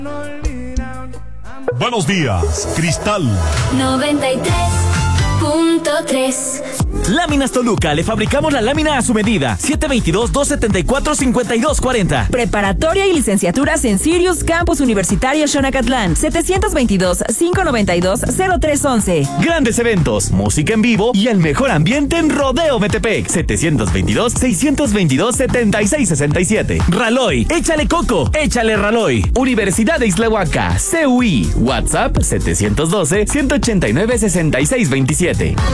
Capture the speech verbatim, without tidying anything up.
Buenos días, Cristal. noventa y tres punto tres. Láminas Toluca, le fabricamos la lámina a su medida. siete veintidós, dos setenta y cuatro, cincuenta y dos cuarenta. Preparatoria y licenciaturas en Sirius Campus Universitario Xonacatlán. setecientos veintidós, quinientos noventa y dos, cero tres once. Grandes eventos, música en vivo y el mejor ambiente en Rodeo Metepec. setecientos veintidós, seiscientos veintidós, setenta y seis sesenta y siete. Raloy, échale coco, échale Raloy. Universidad de Islahuaca, C U I. WhatsApp setecientos doce, ciento ochenta y nueve, sesenta y seis veintisiete.